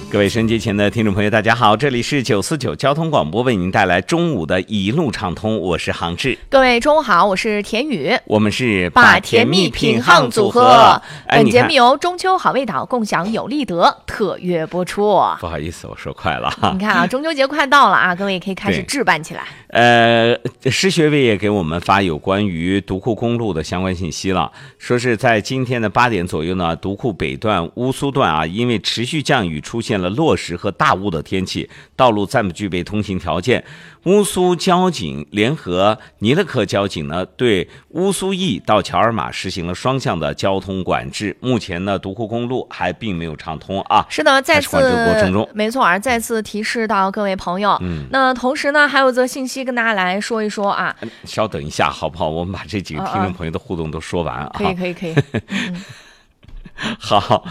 各位收音机前的听众朋友大家好，这里是949交通广播，为您带来中午的一路畅通，我是杭志。 各位中午好，我是田宇， 我们是把甜蜜品夯组合。本节目由中秋好味道共享有利得特约播出。 不好意思，我说快了。 你看啊，中秋节快到了啊，各位也可以开始置办起来。 施学伟也给我们发有关于独库公路的相关信息了，说是在今天的8点左右呢，独库北段乌苏段啊，因为持续降雨出现了落石和大雾的天气，道路暂不具备通行条件。乌苏交警联合尼勒克交警呢，对乌苏驿到乔尔玛实行了双向的交通管制。目前呢，独库公路还并没有畅通啊。 是的，再次过程中， 没错，再次提示到各位朋友。那同时呢，还有则信息跟大家来说一说啊。 稍等一下，好不好？我们把这几个听众朋友的互动都说完啊。 可以。 好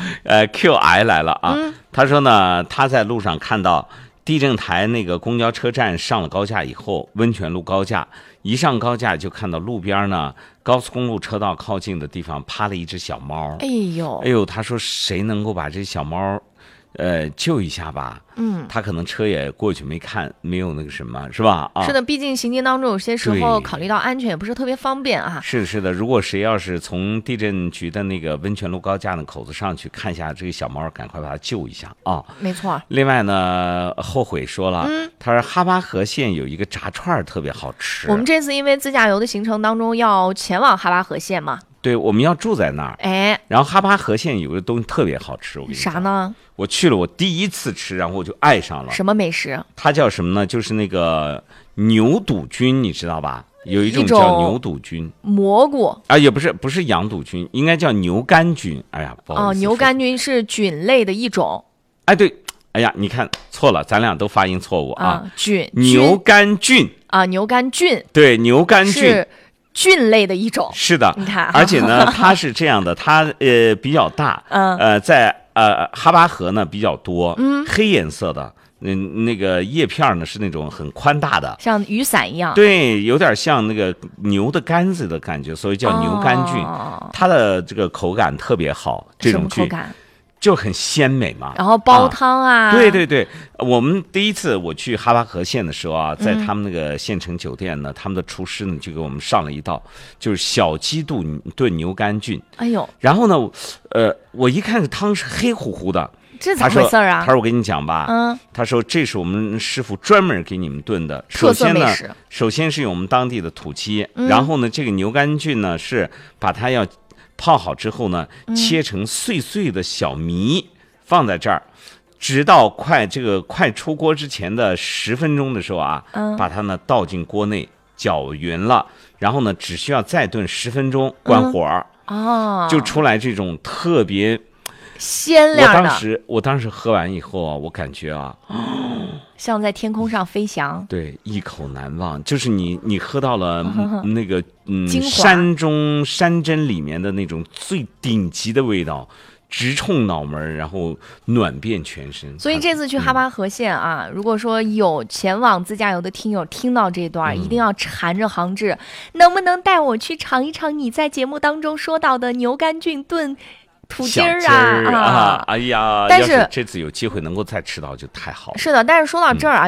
，QI 来了啊。他说呢，他在路上看到地震台那个公交车站上了高架以后，温泉路高架一上高架就看到路边呢高速公路车道靠近的地方趴了一只小猫。哎呦，他说谁能够把这小猫救一下吧。他可能车也过去没看，没有那个什么，是吧？啊， 是的，毕竟行进当中有些时候考虑到安全也不是特别方便啊。 是的，如果谁要是从地震局的那个温泉路高架的口子上去看一下这个小猫，赶快把它救一下啊！ 没错。 另外呢，后悔说了，他说哈巴河县有一个炸串特别好吃。 我们这次因为自驾游的行程当中要前往哈巴河县嘛。 对，我们要住在那儿。然后哈巴河县有个东西特别好吃，我跟你讲。 啥呢？ 我去了，我第一次吃，然后我就爱上了。 什么美食？ 它叫什么呢？就是那个牛肚菌，你知道吧？有一种叫牛肚菌蘑菇啊，也不是羊肚菌，应该叫牛肝菌。哎呀，不好意思。 牛肝菌是菌类的一种。 哎，对，哎呀，你看错了，咱俩都发音错误啊。 牛肝菌啊，牛肝菌。 对，牛肝菌是菌类的一种。 是的， 你看， 而且呢，它是这样的，它比较大，在哈巴河呢比较多，黑颜色的，那个叶片呢是那种很宽大的， 像雨伞一样， 对，有点像那个牛的肝子的感觉，所以叫牛肝菌。它的这个口感特别好，这种菌。就很鲜美嘛， 然后煲汤啊， 对，我们第一次我去哈巴河县的时候啊，在他们那个县城酒店呢，他们的厨师呢就给我们上了一道，就是小鸡炖牛肝菌。 哎呦， 然后呢，我一看这汤是黑乎乎的， 这怎么回事啊？ 他说我跟你讲吧，他说这是我们师傅专门给你们炖的， 特色美食。 首先是用我们当地的土鸡，然后呢，这个牛肝菌呢是把它要泡好之后呢，切成碎碎的小米，放在这儿，直到快出锅之前的10分钟的时候啊，把它呢倒进锅内搅匀了，然后呢只需要再炖10分钟，关火就出来这种特别鲜亮的。 我当时喝完以后啊，我感觉啊， 像在天空上飞翔， 对，一口难忘。就是你喝到了那个山珍里面的那种最顶级的味道，直冲脑门，然后暖遍全身。 所以这次去哈巴河县啊，如果说有前往自驾游的听友听到这段，一定要缠着杭志，能不能带我去尝一尝你在节目当中说到的牛肝菌炖土鸡儿啊！ 哎呀， 但是这次有机会能够再吃到就太好了。 是的，但是说到这儿啊。